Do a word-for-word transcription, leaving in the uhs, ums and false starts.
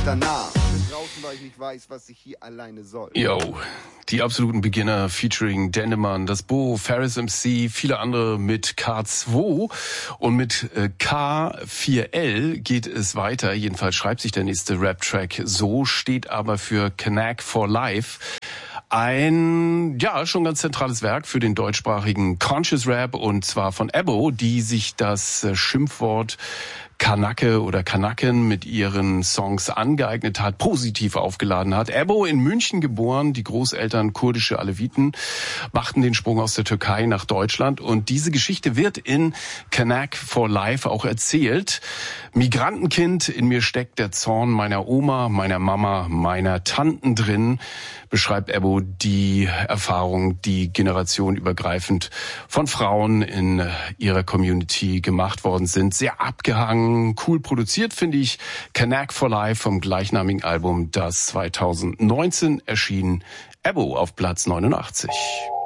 danach. Bin draußen, weil ich nicht weiß, was ich hier alleine soll. Yo, die absoluten Beginner featuring Dendemann, das Bo, Ferris M C, viele andere mit K zwei und mit äh, K vier L geht es weiter. Jedenfalls schreibt sich der nächste Rap-Track so, steht aber für Knack for Life. Ein, ja, schon ganz zentrales Werk für den deutschsprachigen Conscious Rap und zwar von Ebo, die sich das Schimpfwort Kanake oder Kanaken mit ihren Songs angeeignet hat, positiv aufgeladen hat. Ebo in München geboren, die Großeltern kurdische Aleviten machten den Sprung aus der Türkei nach Deutschland und diese Geschichte wird in Knack for Life auch erzählt. Migrantenkind, in mir steckt der Zorn meiner Oma, meiner Mama, meiner Tanten drin, beschreibt Ebo die Erfahrung, die generationenübergreifend von Frauen in ihrer Community gemacht worden sind. Sehr abgehangen, cool produziert, finde ich. Knack for Life vom gleichnamigen Album, das zwanzig neunzehn erschien. Ebo auf Platz neunundachtzig.